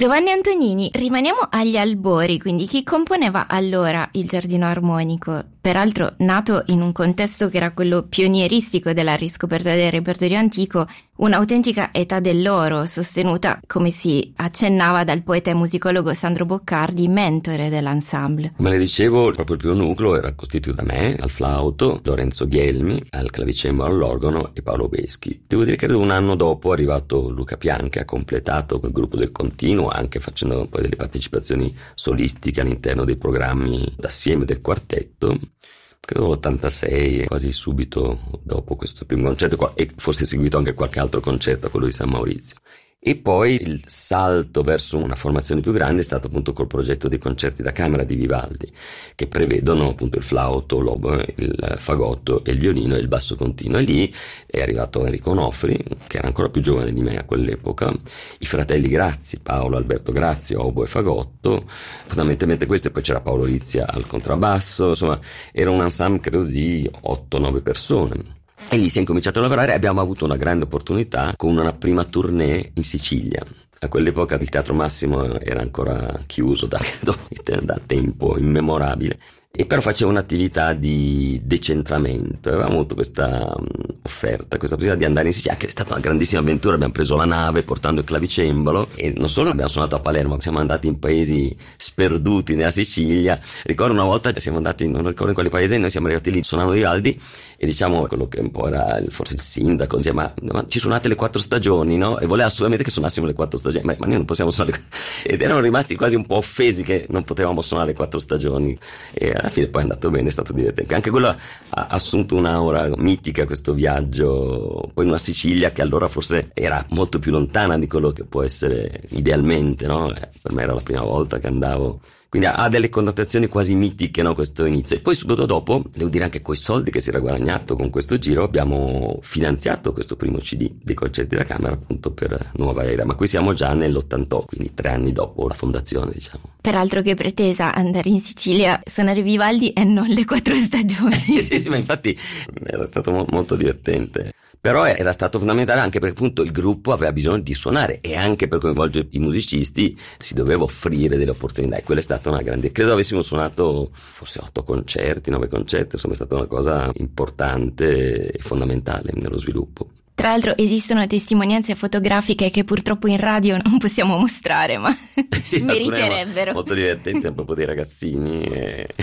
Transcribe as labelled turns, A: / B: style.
A: Giovanni Antonini, rimaniamo agli albori, quindi chi componeva allora il Giardino Armonico? Peraltro nato in un contesto che era quello pionieristico della riscoperta del repertorio antico, un'autentica età dell'oro sostenuta, come si accennava, dal poeta e musicologo Sandro Boccardi, mentore dell'ensemble.
B: Come le dicevo, proprio il primo nucleo era costituito da me, al flauto, Lorenzo Ghielmi, al clavicembalo, all'organo e Paolo Beschi. Devo dire che un anno dopo è arrivato Luca Pianchi, ha completato quel gruppo del continuo, anche facendo poi delle partecipazioni solistiche all'interno dei programmi d'assieme del quartetto. Credo l'86, quasi subito dopo questo primo concerto, e forse seguito anche qualche altro concerto, quello di San Maurizio. E poi il salto verso una formazione più grande è stato appunto col progetto dei concerti da camera di Vivaldi, che prevedono appunto il flauto, l'oboe, il fagotto e il violino e il basso continuo. E lì è arrivato Enrico Onofri, che era ancora più giovane di me a quell'epoca, i fratelli Grazzi, Paolo Alberto Grazzi, oboe e fagotto, fondamentalmente questo, e poi c'era Paolo Rizia al contrabbasso, insomma era un ensemble credo di 8-9 persone. E lì si è incominciato a lavorare e abbiamo avuto una grande opportunità con una prima tournée in Sicilia. A quell'epoca il Teatro Massimo era ancora chiuso da tempo immemorabile. E però facevo un'attività di decentramento, avevamo avuto questa offerta, questa possibilità di andare in Sicilia, che è stata una grandissima avventura. Abbiamo preso la nave portando il clavicembalo e non solo abbiamo suonato a Palermo, siamo andati in paesi sperduti nella Sicilia. Ricordo una volta siamo andati, non ricordo in quale paese, noi siamo arrivati lì suonando Vivaldi e diciamo quello che un po' era forse il sindaco diceva ma ci suonate le 4 stagioni, no? E voleva assolutamente che suonassimo le 4 stagioni, ma noi non possiamo suonare ed erano rimasti quasi un po' offesi che non potevamo suonare le 4 stagioni. E alla fine poi è andato bene, è stato divertente. Anche quello ha assunto un'aura mitica, questo viaggio poi in una Sicilia che allora forse era molto più lontana di quello che può essere idealmente, no? Per me era la prima volta che andavo, quindi ha delle connotazioni quasi mitiche, no, questo inizio. E poi subito dopo, devo dire, anche coi soldi che si era guadagnato con questo giro, abbiamo finanziato questo primo CD dei concerti da camera appunto per Nuova Era, ma qui siamo già nell'88, quindi 3 anni dopo la fondazione, diciamo.
A: Peraltro che pretesa andare in Sicilia, suonare Vivaldi e non le 4 stagioni.
B: sì, ma infatti era stato molto divertente. Però era stato fondamentale anche perché appunto il gruppo aveva bisogno di suonare e anche per coinvolgere i musicisti si doveva offrire delle opportunità, e quella è stata una grande, credo avessimo suonato forse 8 concerti, 9 concerti, insomma è stata una cosa importante e fondamentale nello sviluppo.
A: Tra l'altro esistono testimonianze fotografiche che purtroppo in radio non possiamo mostrare, ma
B: sì,
A: meriterebbero.
B: Molto divertenti, proprio dei ragazzini